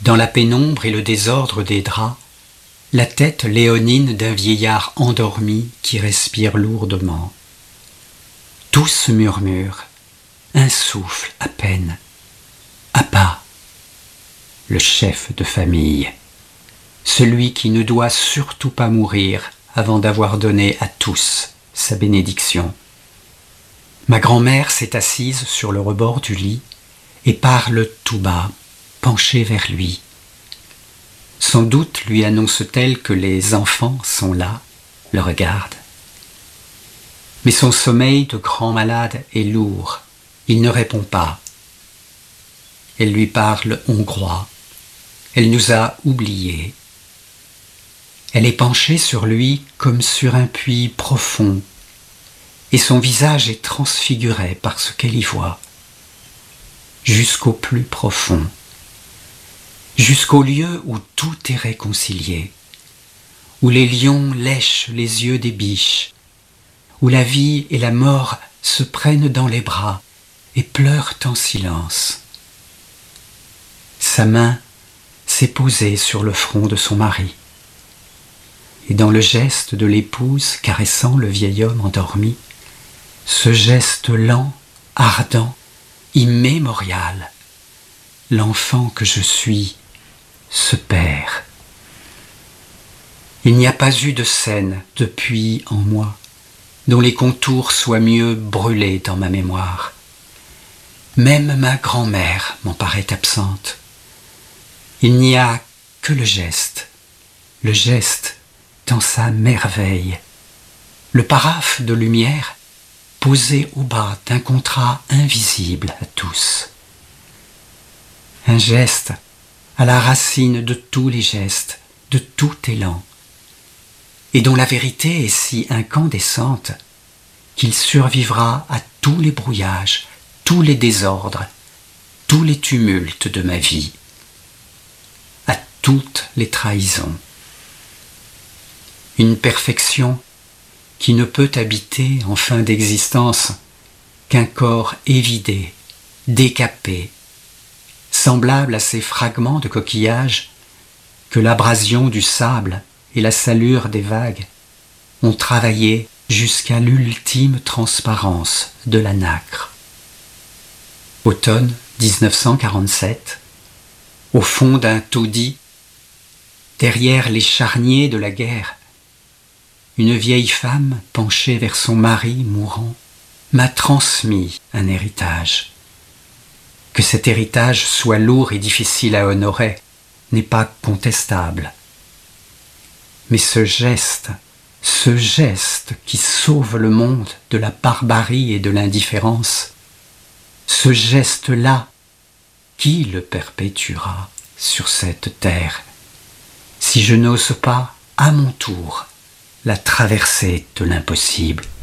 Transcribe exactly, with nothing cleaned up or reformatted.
Dans la pénombre et le désordre des draps, la tête léonine d'un vieillard endormi qui respire lourdement. Tous murmurent, un souffle à peine. Abba, le chef de famille, celui qui ne doit surtout pas mourir avant d'avoir donné à tous sa bénédiction. Ma grand-mère s'est assise sur le rebord du lit et parle tout bas, penchée vers lui. Sans doute lui annonce-t-elle que les enfants sont là, le regardent. Mais son sommeil de grand malade est lourd, il ne répond pas. Elle lui parle hongrois, elle nous a oubliés. Elle est penchée sur lui comme sur un puits profond, et son visage est transfiguré par ce qu'elle y voit, jusqu'au plus profond, jusqu'au lieu où tout est réconcilié, où les lions lèchent les yeux des biches, où la vie et la mort se prennent dans les bras et pleurent en silence. Sa main s'est posée sur le front de son mari, et dans le geste de l'épouse caressant le vieil homme endormi, ce geste lent, ardent, immémorial, l'enfant que je suis se perd. Il n'y a pas eu de scène depuis en moi dont les contours soient mieux brûlés dans ma mémoire. Même ma grand-mère m'en paraît absente. Il n'y a que le geste, le geste dans sa merveille, le paraphe de lumière posé au bas d'un contrat invisible à tous. Un geste à la racine de tous les gestes, de tout élan, et dont la vérité est si incandescente qu'il survivra à tous les brouillages, tous les désordres, tous les tumultes de ma vie, à toutes les trahisons. Une perfection qui ne peut habiter en fin d'existence qu'un corps évidé, décapé, semblable à ces fragments de coquillages que l'abrasion du sable et la salure des vagues ont travaillé jusqu'à l'ultime transparence de la nacre. Automne dix-neuf cent quarante-sept, au fond d'un taudis, derrière les charniers de la guerre, une vieille femme penchée vers son mari mourant m'a transmis un héritage. Que cet héritage soit lourd et difficile à honorer n'est pas contestable. Mais ce geste, ce geste qui sauve le monde de la barbarie et de l'indifférence, ce geste-là, qui le perpétuera sur cette terre, si je n'ose pas, à mon tour, la traversée de l'impossible?